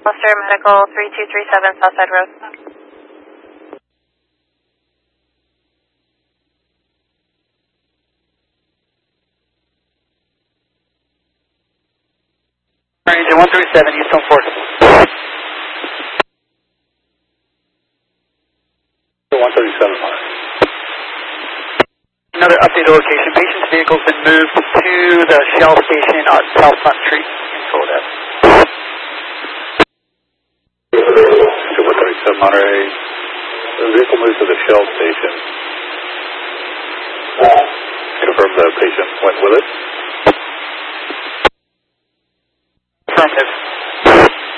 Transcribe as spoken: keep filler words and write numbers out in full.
Foster Medical three two three seven Southside Road. Agent one three seven, Eastern Fort. one thirty-seven, Hunter. Another update to location. Patient's vehicle's been moved to the Shell station on South Front Street in Philadelphia. one thirty-seven, Monterey. The vehicle moved to the Shell station. Confirm the patient went with it. Affirmative.